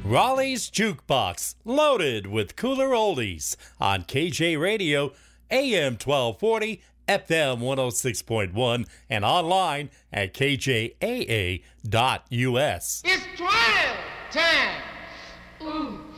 Raleigh's Jukebox, loaded with cooler oldies on KJ Radio, AM 1240, FM 106.1, and online at kjaa.us. It's 12 times. Ooh.